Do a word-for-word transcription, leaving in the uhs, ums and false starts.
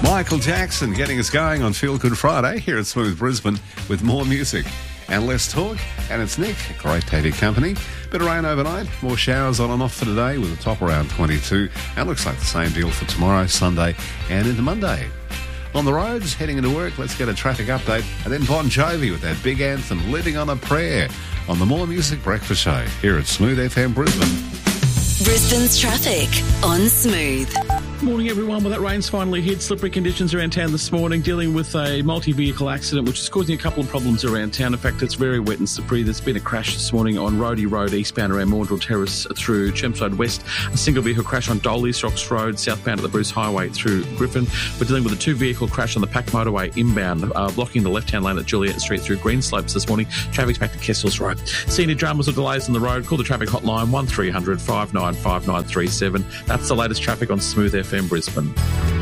Michael Jackson getting us going on Feel Good Friday here at Smooth Brisbane with more music and less talk. And it's Nick. Great to have your company. Bit of rain overnight, more showers on and off for today with a top around twenty-two. And looks like the same deal for tomorrow, Sunday and into Monday. On the roads, heading into work, let's get a traffic update. And then Bon Jovi with that big anthem, Living on a Prayer, on the More Music Breakfast Show here at Smooth F M Brisbane. Brisbane's traffic on Smooth. Morning, everyone. Well, that rain's finally hit. Slippery conditions around town this morning, dealing with a multi-vehicle accident, which is causing a couple of problems around town. In fact, it's very wet and slippery. There's been a crash this morning on Roadie Road, eastbound around Maundrell Terrace through Chermside West. A single vehicle crash on Dolly's Rocks Road, southbound at the Bruce Highway through Griffin. We're dealing with a two-vehicle crash on the Pack Motorway inbound, uh, blocking the left-hand lane at Juliet Street through Greenslopes this morning. Traffic's back to Kessel's Road. Seeing any dramas or delays on the road, call the traffic hotline one three hundred five nine five nine three seven. That's the latest traffic on Smooth F M Brisbane.